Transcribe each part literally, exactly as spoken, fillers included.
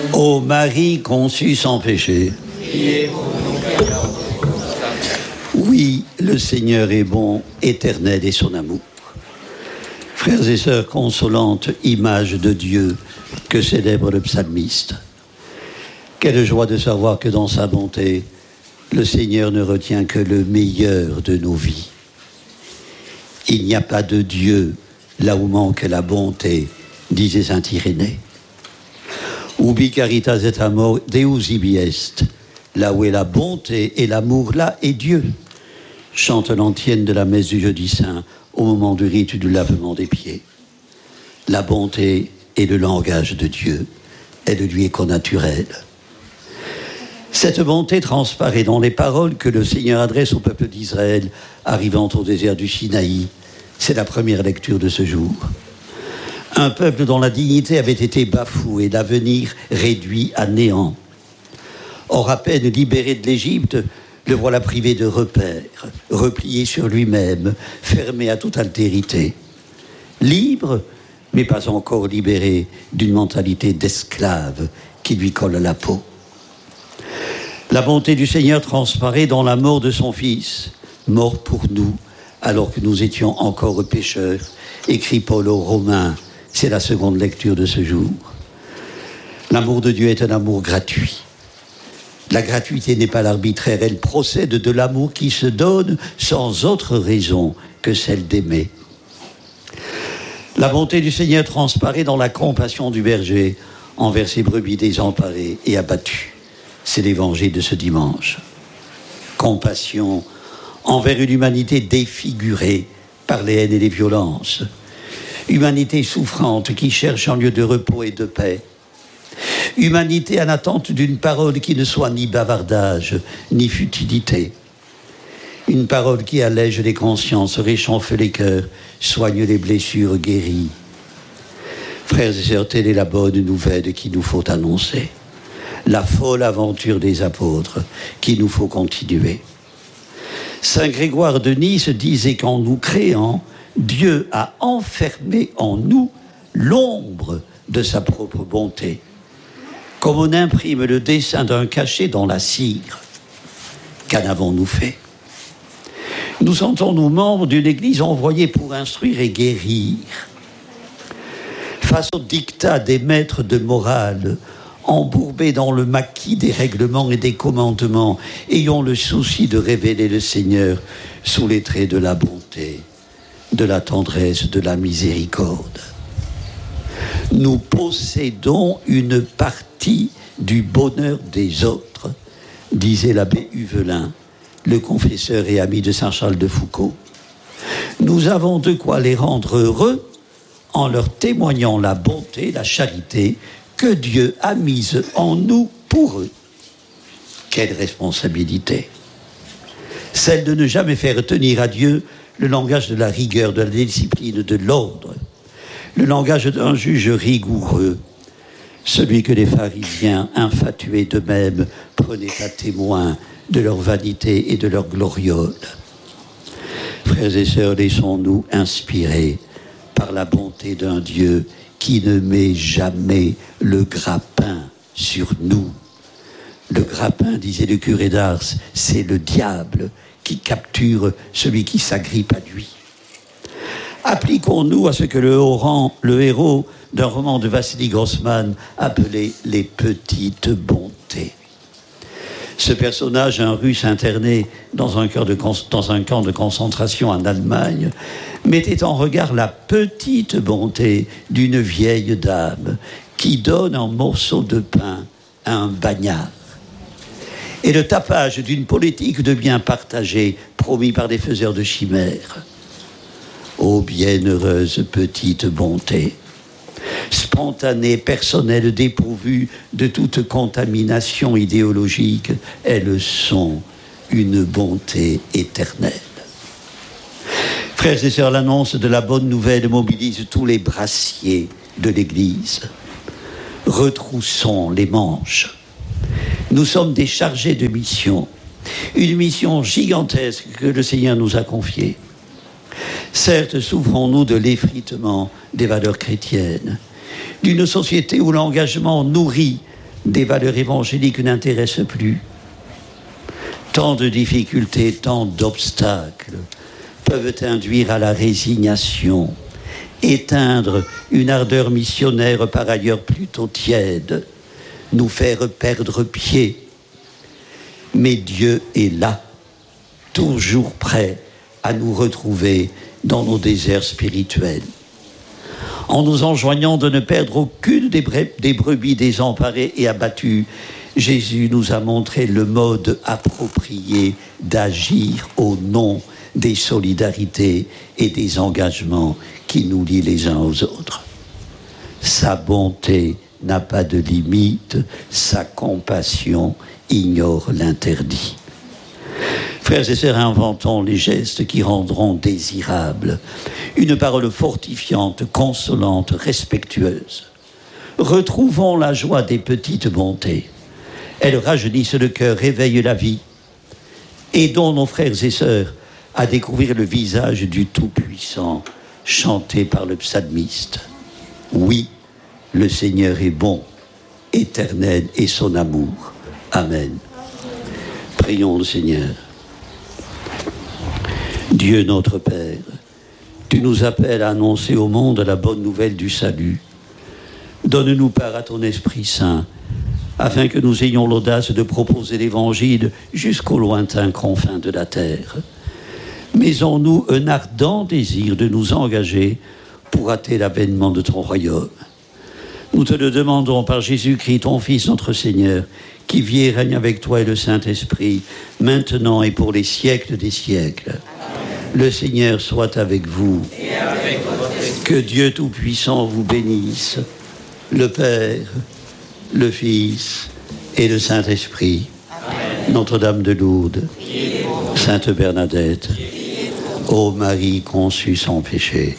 Ô Marie conçue sans péché. Oui, le Seigneur est bon, éternel est son amour. Frères et sœurs, consolante image de Dieu que célèbre le psalmiste. Quelle joie de savoir que dans sa bonté, le Seigneur ne retient que le meilleur de nos vies. Il n'y a pas de Dieu là où manque la bonté, disait saint Irénée. Ubi caritas et amor Deus ibi est. Là où est la bonté et l'amour, là est Dieu. Chante l'antienne de la messe du jeudi saint au moment du rite du lavement des pieds. La bonté est le langage de Dieu. Elle lui est connaturelle. Cette bonté transparaît dans les paroles que le Seigneur adresse au peuple d'Israël arrivant au désert du Sinaï. C'est la première lecture de ce jour. Un peuple dont la dignité avait été bafouée, l'avenir réduit à néant. Or, à peine libéré de l'Égypte, le voilà privé de repères, replié sur lui-même, fermé à toute altérité. Libre, mais pas encore libéré d'une mentalité d'esclave qui lui colle à la peau. La bonté du Seigneur transparaît dans la mort de son Fils, mort pour nous, alors que nous étions encore pécheurs, écrit Paul aux Romains. C'est la seconde lecture de ce jour. L'amour de Dieu est un amour gratuit. La gratuité n'est pas l'arbitraire, elle procède de l'amour qui se donne sans autre raison que celle d'aimer. La bonté du Seigneur transparaît dans la compassion du berger envers ses brebis désemparées et abattues. C'est l'évangile de ce dimanche. Compassion envers une humanité défigurée par les haines et les violences. Humanité souffrante qui cherche un lieu de repos et de paix. Humanité en attente d'une parole qui ne soit ni bavardage, ni futilité. Une parole qui allège les consciences, réchauffe les cœurs, soigne les blessures, guérit. Frères et sœurs, telle est la bonne nouvelle qu'il nous faut annoncer. La folle aventure des apôtres qu'il nous faut continuer. Saint Grégoire de Nice disait qu'en nous créant, Dieu a enfermé en nous l'ombre de sa propre bonté. Comme on imprime le dessin d'un cachet dans la cire. Qu'en avons-nous fait? Nous sentons-nous membres d'une église envoyée pour instruire et guérir. Face au dictat des maîtres de morale, embourbés dans le maquis des règlements et des commandements, ayons le souci de révéler le Seigneur sous les traits de la bonté, de la tendresse, de la miséricorde. Nous possédons une partie du bonheur des autres, disait l'abbé Huvelin, le confesseur et ami de saint Charles de Foucauld. Nous avons de quoi les rendre heureux en leur témoignant la bonté, la charité que Dieu a mise en nous pour eux. Quelle responsabilité! Celle de ne jamais faire tenir à Dieu le langage de la rigueur, de la discipline, de l'ordre, le langage d'un juge rigoureux, celui que les pharisiens, infatués d'eux-mêmes, prenaient à témoin de leur vanité et de leur gloriole. Frères et sœurs, laissons-nous inspirer par la bonté d'un Dieu qui ne met jamais le grappin sur nous. Le grappin, disait le curé d'Ars, c'est le diable qui capture celui qui s'agrippe à lui. Appliquons-nous à ce que le, rang, le héros d'un roman de Vassili Grossman appelait les petites bontés. Ce personnage, un Russe interné dans un, de, dans un camp de concentration en Allemagne, mettait en regard la petite bonté d'une vieille dame qui donne un morceau de pain à un bagnard. Et le tapage d'une politique de bien partagé promis par des faiseurs de chimères. Ô bienheureuse petite bonté, spontanée, personnelle, dépourvue de toute contamination idéologique, elles sont une bonté éternelle. Frères et sœurs, l'annonce de la bonne nouvelle mobilise tous les brassiers de l'Église. Retroussons les manches. Nous sommes des chargés de mission, une mission gigantesque que le Seigneur nous a confiée. Certes, souffrons-nous de l'effritement des valeurs chrétiennes, d'une société où l'engagement nourri des valeurs évangéliques n'intéressent plus. Tant de difficultés, tant d'obstacles peuvent induire à la résignation, éteindre une ardeur missionnaire par ailleurs plutôt tiède, nous faire perdre pied. Mais Dieu est là, toujours prêt à nous retrouver dans nos déserts spirituels. En nous enjoignant de ne perdre aucune des, bre- des brebis désemparées et abattues, Jésus nous a montré le mode approprié d'agir au nom des solidarités et des engagements qui nous lient les uns aux autres. Sa bonté n'a pas de limite, sa compassion ignore l'interdit. Frères et sœurs, inventons les gestes qui rendront désirable une parole fortifiante, consolante, respectueuse. Retrouvons la joie des petites bontés. Elles rajeunissent le cœur, réveillent la vie. Aidons nos frères et sœurs à découvrir le visage du Tout-Puissant, chanté par le psalmiste. Oui, le Seigneur est bon, éternel est son amour. Amen. Prions le Seigneur. Dieu notre Père, tu nous appelles à annoncer au monde la bonne nouvelle du salut. Donne-nous part à ton Esprit Saint, afin que nous ayons l'audace de proposer l'Évangile jusqu'aux lointains confins de la terre. Mets en nous un ardent désir de nous engager pour hâter l'avènement de ton royaume. Nous te le demandons par Jésus-Christ, ton Fils, notre Seigneur, qui vit et règne avec toi et le Saint-Esprit, maintenant et pour les siècles des siècles. Le Seigneur soit avec vous. Et avec votre esprit. Que Dieu Tout-Puissant vous bénisse, le Père, le Fils et le Saint-Esprit. Amen. Notre-Dame de Lourdes, Sainte Bernadette, ô Marie conçue sans péché.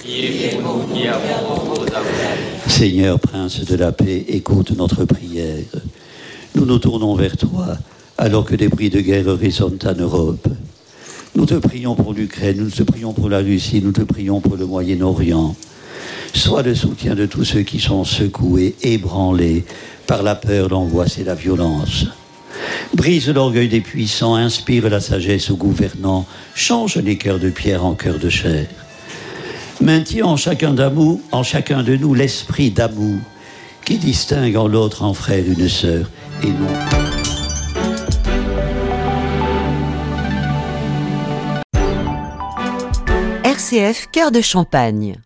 Seigneur, Prince de la paix, écoute notre prière. Nous nous tournons vers toi, alors que des cris de guerre résonnent en Europe. Nous te prions pour l'Ukraine, nous te prions pour la Russie, nous te prions pour le Moyen-Orient. Sois le soutien de tous ceux qui sont secoués, ébranlés par la peur, l'angoisse et la violence. Brise l'orgueil des puissants, inspire la sagesse aux gouvernants, change les cœurs de pierre en cœurs de chair. Maintiens en chacun d'amour, en chacun de nous l'esprit d'amour qui distingue en l'autre un frère, une sœur et non. R C F Cœur de Champagne.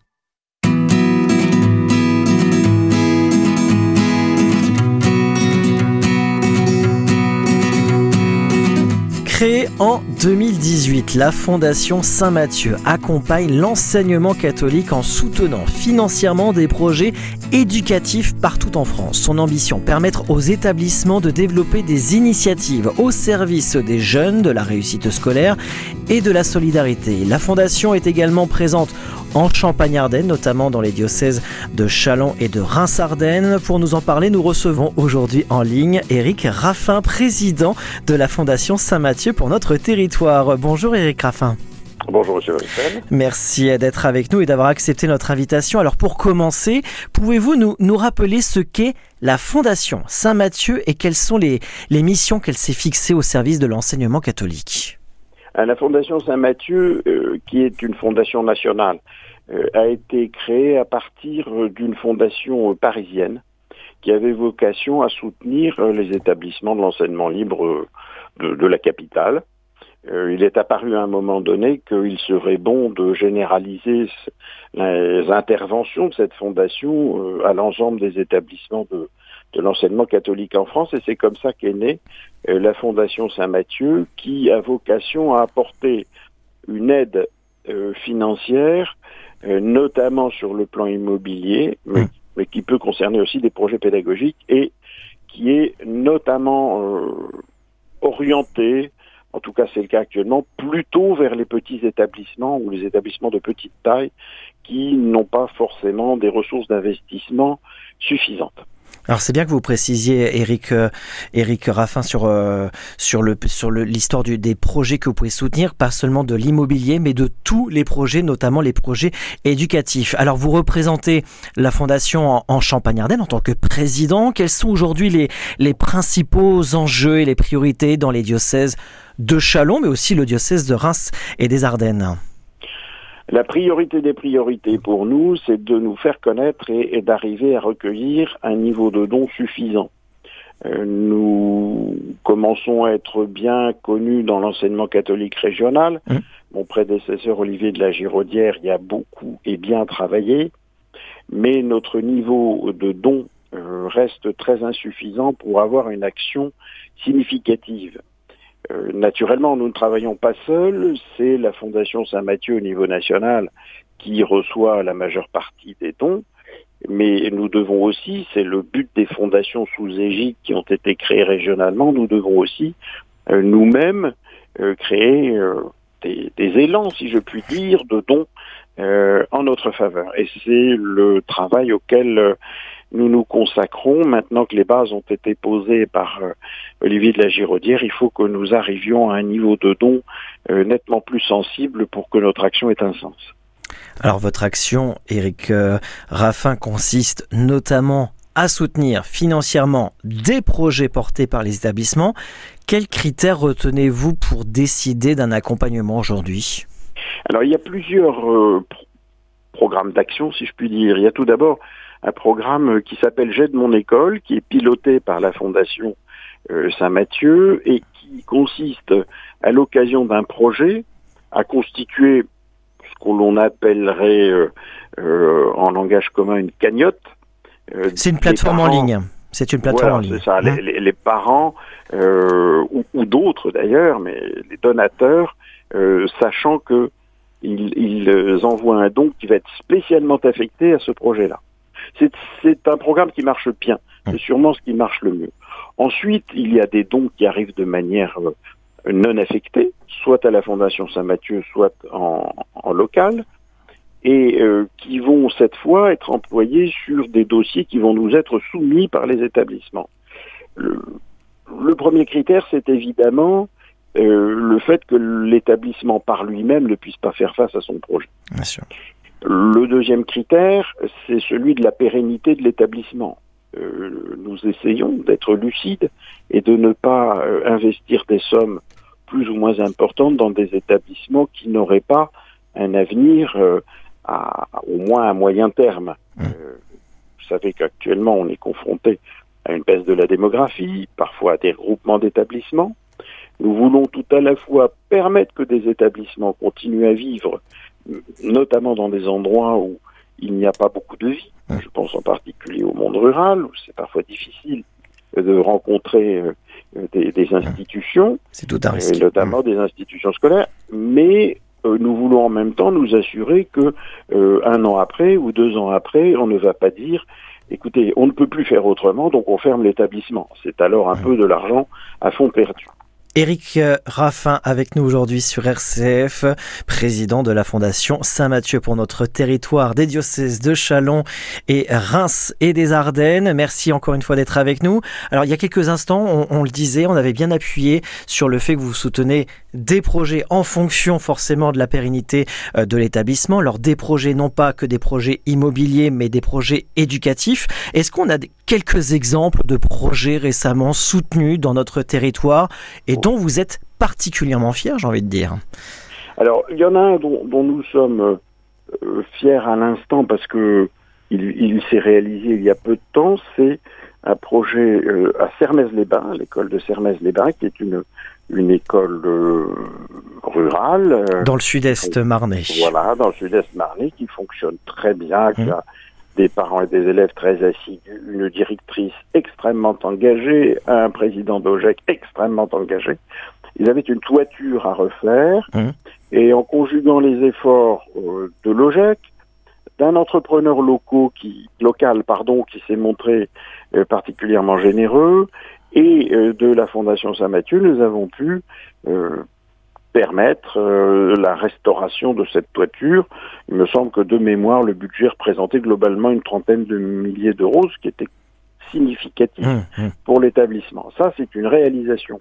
Créée en deux mille dix-huit, la Fondation Saint-Mathieu accompagne l'enseignement catholique en soutenant financièrement des projets éducatifs partout en France. Son ambition, permettre aux établissements de développer des initiatives au service des jeunes, de la réussite scolaire et de la solidarité. La Fondation est également présente en Champagne-Ardenne, notamment dans les diocèses de Châlons et de Reims-Ardennes. Pour nous en parler, nous recevons aujourd'hui en ligne Éric Raffin, président de la Fondation Saint-Mathieu pour notre territoire. Bonjour Éric Raffin. Bonjour Monsieur Vincent. Merci d'être avec nous et d'avoir accepté notre invitation. Alors pour commencer, pouvez-vous nous, nous rappeler ce qu'est la Fondation Saint-Mathieu et quelles sont les, les missions qu'elle s'est fixées au service de l'enseignement catholique ? La Fondation Saint-Mathieu, euh, qui est une fondation nationale, euh, a été créée à partir d'une fondation parisienne qui avait vocation à soutenir les établissements de l'enseignement libre de, de la capitale. Euh, il est apparu à un moment donné qu'il serait bon de généraliser les interventions de cette fondation euh, à l'ensemble des établissements de, de l'enseignement catholique en France, et c'est comme ça qu'est née euh, la Fondation Saint-Mathieu, qui a vocation à apporter une aide euh, financière, euh, notamment sur le plan immobilier, mais, mais qui peut concerner aussi des projets pédagogiques, et qui est notamment euh, orientée, en tout cas c'est le cas actuellement, plutôt vers les petits établissements ou les établissements de petite taille qui n'ont pas forcément des ressources d'investissement suffisantes. Alors c'est bien que vous précisiez, Éric, euh, Éric Raffin, sur, euh, sur, le, sur le, l'histoire du, des projets que vous pouvez soutenir, pas seulement de l'immobilier, mais de tous les projets, notamment les projets éducatifs. Alors vous représentez la Fondation en, en Champagne-Ardenne en tant que président. Quels sont aujourd'hui les, les principaux enjeux et les priorités dans les diocèses de Châlons, mais aussi le diocèse de Reims et des Ardennes ? La priorité des priorités pour nous, c'est de nous faire connaître et, et d'arriver à recueillir un niveau de dons suffisant. Euh, nous commençons à être bien connus dans l'enseignement catholique régional. Mmh. Mon prédécesseur Olivier de la Giraudière y a beaucoup et bien travaillé, mais notre niveau de dons euh, reste très insuffisant pour avoir une action significative. Euh, naturellement, nous ne travaillons pas seuls, c'est la Fondation Saint-Mathieu au niveau national qui reçoit la majeure partie des dons, mais nous devons aussi, c'est le but des fondations sous égide qui ont été créées régionalement, nous devons aussi euh, nous-mêmes euh, créer euh, des, des élans, si je puis dire, de dons euh, en notre faveur. Et c'est le travail auquel euh, nous nous consacrons. Maintenant que les bases ont été posées par euh, Olivier de la Giraudière, il faut que nous arrivions à un niveau de dons euh, nettement plus sensible pour que notre action ait un sens. Alors votre action, Éric euh, Raffin, consiste notamment à soutenir financièrement des projets portés par les établissements. Quels critères retenez-vous pour décider d'un accompagnement aujourd'hui ? Alors il y a plusieurs euh, pro- programmes d'action, si je puis dire. Il y a tout d'abord un programme qui s'appelle J'aide mon école, qui est piloté par la Fondation euh, Saint-Mathieu et qui consiste, à l'occasion d'un projet, à constituer ce que l'on appellerait euh, euh, en langage commun une cagnotte. Euh, c'est une plateforme parents, en ligne. C'est une plateforme voilà, en ligne. C'est ça. Mmh. Les, les, les parents, euh, ou, ou d'autres d'ailleurs, mais les donateurs, euh, sachant que ils, ils envoient un don qui va être spécialement affecté à ce projet-là. C'est, c'est un programme qui marche bien. C'est sûrement ce qui marche le mieux. Ensuite, il y a des dons qui arrivent de manière euh, non affectée, soit à la Fondation Saint-Mathieu, soit en, en local, et euh, qui vont cette fois être employés sur des dossiers qui vont nous être soumis par les établissements. Le, le premier critère, c'est évidemment euh, le fait que l'établissement par lui-même ne puisse pas faire face à son projet. Bien sûr. Le deuxième critère, c'est celui de la pérennité de l'établissement. Euh, nous essayons d'être lucides et de ne pas euh, investir des sommes plus ou moins importantes dans des établissements qui n'auraient pas un avenir euh, à, au moins à moyen terme. Euh, vous savez qu'actuellement, on est confronté à une baisse de la démographie, parfois à des regroupements d'établissements. Nous voulons tout à la fois permettre que des établissements continuent à vivre, notamment dans des endroits où il n'y a pas beaucoup de vie. Je pense en particulier au monde rural, où c'est parfois difficile de rencontrer des, des institutions, c'est tout un risque. Notamment des institutions scolaires, mais euh, nous voulons en même temps nous assurer que euh, un an après ou deux ans après, on ne va pas dire écoutez, on ne peut plus faire autrement, donc on ferme l'établissement. C'est alors un ouais. peu de l'argent à fond perdu. Éric Raffin avec nous aujourd'hui sur R C F, président de la Fondation Saint-Mathieu pour notre territoire des diocèses de Châlons et Reims et des Ardennes. Merci encore une fois d'être avec nous. Alors il y a quelques instants, on, on le disait, on avait bien appuyé sur le fait que vous soutenez des projets en fonction forcément de la pérennité de l'établissement. Alors des projets non pas que des projets immobiliers mais des projets éducatifs. Est-ce qu'on a quelques exemples de projets récemment soutenus dans notre territoire et dont vous êtes particulièrement fiers, j'ai envie de dire? Alors, il y en a un dont, dont nous sommes euh, fiers à l'instant parce que il, il s'est réalisé il y a peu de temps. C'est un projet euh, à Sermaises-les-Bains, l'école de Sermaises-les-Bains, qui est une, une école euh, rurale. Euh, dans le sud-est marnais. Voilà, dans le sud-est marnais, qui fonctionne très bien, qui mmh. a des parents et des élèves très assidus, une directrice extrêmement engagée, un président d'O G E C extrêmement engagé. Ils avaient une toiture à refaire, mmh. et en conjuguant les efforts euh, de l'O G E C, d'un entrepreneur local qui, local, pardon, qui s'est montré euh, particulièrement généreux, et euh, de la Fondation Saint-Mathieu, nous avons pu euh, permettre euh, la restauration de cette toiture. Il me semble que de mémoire, le budget représentait globalement une trentaine de milliers d'euros, ce qui était significatif mmh, mmh. pour l'établissement. Ça, c'est une réalisation.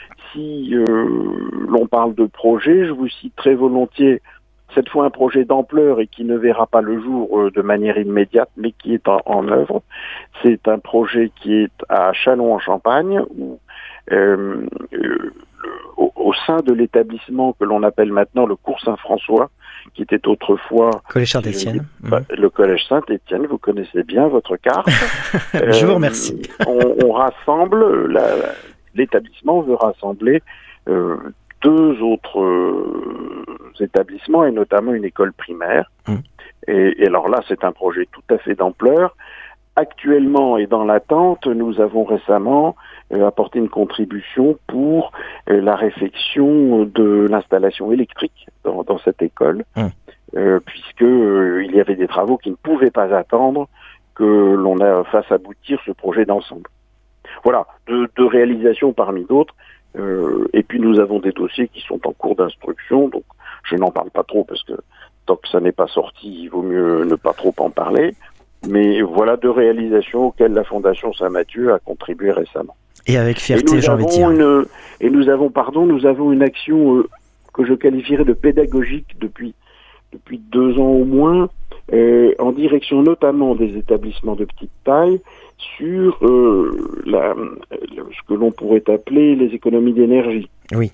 Si euh, l'on parle de projet, je vous cite très volontiers cette fois un projet d'ampleur et qui ne verra pas le jour euh, de manière immédiate, mais qui est en, en œuvre. C'est un projet qui est à Châlons-en-Champagne, où euh, euh, au, au sein de l'établissement que l'on appelle maintenant le Cours Saint-François, qui était autrefois Collège Saint-Étienne. Si mmh. le Collège Saint-Étienne, vous connaissez bien votre carte. Je euh, vous remercie. on, on rassemble, la, l'établissement veut rassembler euh, deux autres euh, établissements et notamment une école primaire. Mmh. Et, et alors là, c'est un projet tout à fait d'ampleur. Actuellement et dans l'attente, nous avons récemment euh, apporté une contribution pour euh, la réfection de l'installation électrique dans, dans cette école, mmh. euh, puisque euh, il y avait des travaux qui ne pouvaient pas attendre que l'on a, fasse aboutir ce projet d'ensemble. Voilà, de, de réalisations parmi d'autres. Euh, et puis nous avons des dossiers qui sont en cours d'instruction, donc je n'en parle pas trop parce que tant que ça n'est pas sorti, il vaut mieux ne pas trop en parler. Mais voilà deux réalisations auxquelles la Fondation Saint-Mathieu a contribué récemment. Et avec fierté, j'ai envie de dire. Une, et nous avons, pardon, nous avons une action euh, que je qualifierais de pédagogique depuis depuis deux ans au moins, euh, en direction notamment des établissements de petite taille, sur euh, la, ce que l'on pourrait appeler les économies d'énergie. Oui.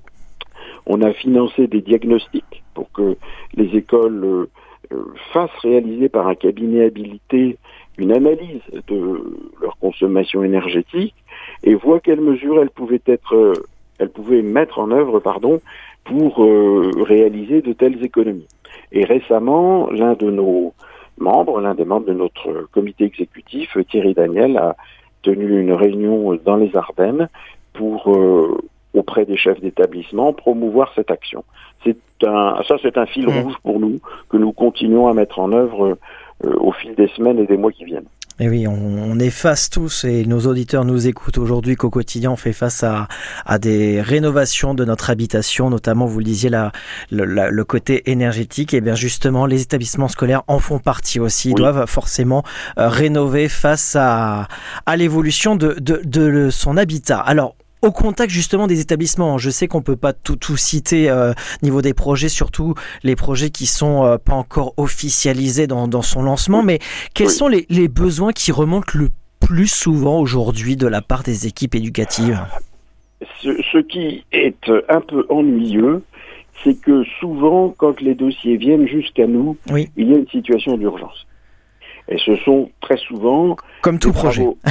On a financé des diagnostics pour que les écoles euh, fassent réaliser par un cabinet habilité une analyse de leur consommation énergétique et voient quelles mesures elles pouvaient être, euh, elles pouvaient mettre en œuvre, pardon, pour euh, réaliser de telles économies. Et récemment, l'un de nos membres, l'un des membres de notre comité exécutif, Thierry Daniel, a tenu une réunion dans les Ardennes pour, euh, auprès des chefs d'établissement, promouvoir cette action. C'est un, ça, c'est un fil mmh. rouge pour nous, que nous continuons à mettre en œuvre euh, au fil des semaines et des mois qui viennent. Et oui, on, on est face tous, et nos auditeurs nous écoutent aujourd'hui, qu'au quotidien on fait face à, à des rénovations de notre habitation, notamment, vous le disiez, la, le, la, le côté énergétique. Et bien justement, les établissements scolaires en font partie aussi. Ils oui. doivent forcément euh, rénover face à, à l'évolution de, de, de son habitat. Alors, au contact justement des établissements, je sais qu'on peut pas tout, tout citer euh, niveau des projets, surtout les projets qui sont euh, pas encore officialisés dans, dans son lancement, mais quels oui. sont les, les besoins qui remontent le plus souvent aujourd'hui de la part des équipes éducatives ? Ce, ce qui est un peu ennuyeux, c'est que souvent, quand les dossiers viennent jusqu'à nous, oui. il y a une situation d'urgence. Et ce sont très souvent... Comme tout projet. Travaux...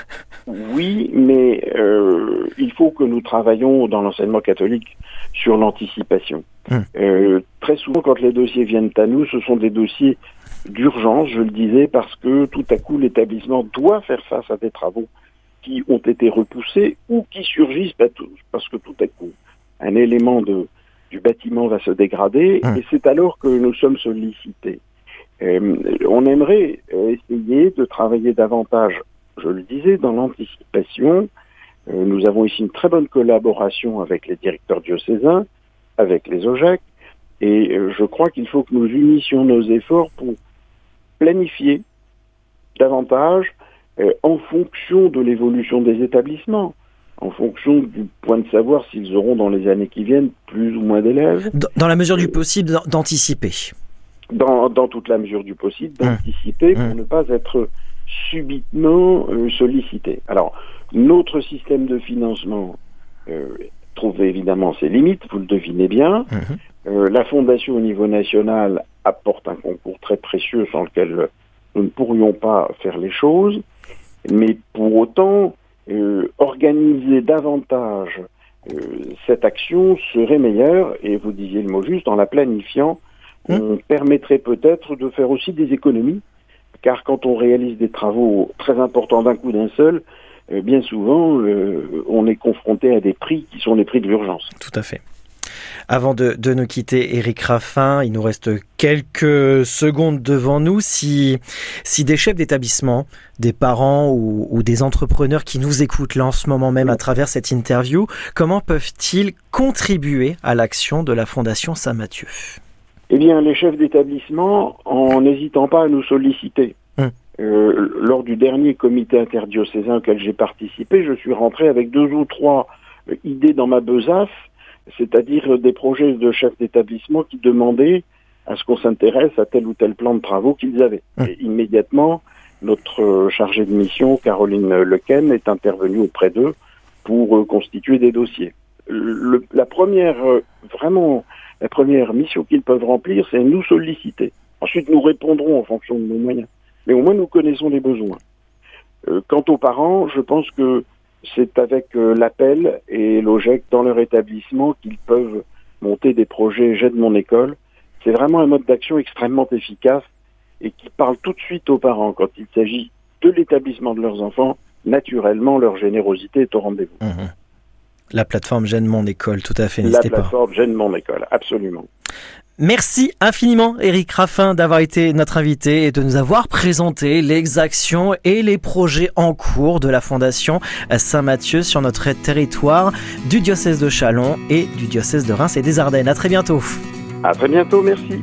Oui, mais euh, il faut que nous travaillions dans l'enseignement catholique sur l'anticipation. Mmh. Euh, très souvent, quand les dossiers viennent à nous, ce sont des dossiers d'urgence, je le disais, parce que tout à coup, l'établissement doit faire face à des travaux qui ont été repoussés ou qui surgissent parce que tout à coup, un élément de, du bâtiment va se dégrader mmh. et c'est alors que nous sommes sollicités. Euh, on aimerait essayer de travailler davantage, je le disais, dans l'anticipation. Euh, nous avons ici une très bonne collaboration avec les directeurs diocésains, avec les O G E C, et euh, je crois qu'il faut que nous unissions nos efforts pour planifier davantage euh, en fonction de l'évolution des établissements, en fonction du point de savoir s'ils auront dans les années qui viennent plus ou moins d'élèves. Dans la mesure du possible, d'anticiper. Dans, dans toute la mesure du possible, d'anticiper mmh. pour mmh. ne pas être subitement euh, sollicité. Alors, notre système de financement euh, trouve évidemment ses limites, vous le devinez bien. Mmh. Euh, la Fondation au niveau national apporte un concours très précieux sans lequel nous ne pourrions pas faire les choses, mais pour autant, euh, organiser davantage euh, cette action serait meilleur, et vous disiez le mot juste, en la planifiant, mmh. on permettrait peut-être de faire aussi des économies, car quand on réalise des travaux très importants d'un coup d'un seul, euh, bien souvent, euh, on est confronté à des prix qui sont les prix de l'urgence. Tout à fait. Avant de, de nous quitter, Éric Raffin, il nous reste quelques secondes devant nous. Si, si des chefs d'établissement, des parents ou, ou des entrepreneurs qui nous écoutent là en ce moment même à travers cette interview, comment peuvent-ils contribuer à l'action de la Fondation Saint-Mathieu ? Eh bien, les chefs d'établissement, en n'hésitant pas à nous solliciter. Hum. euh, lors du dernier comité interdiocésain auquel j'ai participé, je suis rentré avec deux ou trois euh, idées dans ma besace, c'est-à-dire euh, des projets de chefs d'établissement qui demandaient à ce qu'on s'intéresse à tel ou tel plan de travaux qu'ils avaient. Mmh. Et immédiatement, notre euh, chargée de mission, Caroline Lequen, est intervenue auprès d'eux pour euh, constituer des dossiers. Le, la première, euh, vraiment, la première mission qu'ils peuvent remplir, c'est nous solliciter. Ensuite, nous répondrons en fonction de nos moyens. Mais au moins, nous connaissons les besoins. Euh, quant aux parents, je pense que c'est avec euh, l'appel et l'O G E C dans leur établissement qu'ils peuvent monter des projets J'aide mon école. C'est vraiment un mode d'action extrêmement efficace et qui parle tout de suite aux parents. Quand il s'agit de l'établissement de leurs enfants, naturellement, leur générosité est au rendez-vous. Mmh. La plateforme J'aide mon école, tout à fait, n'hésitez pas. La plateforme J'aide mon école, absolument. Merci infiniment, Éric Raffin, d'avoir été notre invité et de nous avoir présenté les actions et les projets en cours de la Fondation Saint-Mathieu sur notre territoire du diocèse de Châlons et du diocèse de Reims et des Ardennes. À très bientôt. À très bientôt, merci.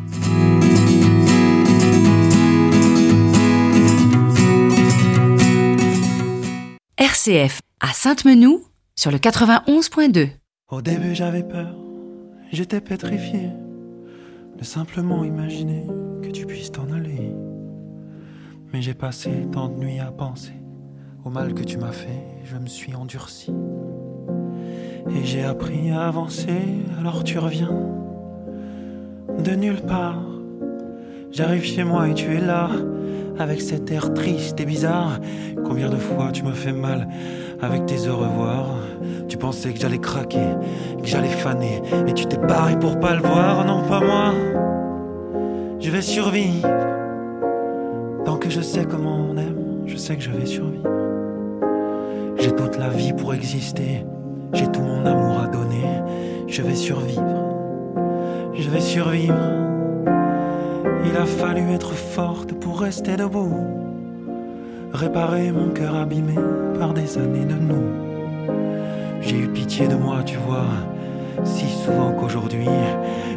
R C F à Sainte-Menou sur le quatre-vingt-onze point deux. Au début j'avais peur, j'étais pétrifié de simplement imaginer que tu puisses t'en aller. Mais j'ai passé tant de nuits à penser au mal que tu m'as fait, je me suis endurci. Et j'ai appris à avancer, alors tu reviens de nulle part. J'arrive chez moi et tu es là, avec cet air triste et bizarre. Combien de fois tu m'as fait mal avec tes au revoir. Tu pensais que j'allais craquer, que j'allais faner, et tu t'es barré pour pas le voir. Non, pas moi, je vais survivre. Tant que je sais comment on aime, je sais que je vais survivre. J'ai toute la vie pour exister, j'ai tout mon amour à donner. Je vais survivre, je vais survivre. Il a fallu être forte pour rester debout, réparer mon cœur abîmé par des années de nous. J'ai eu pitié de moi, tu vois, si souvent qu'aujourd'hui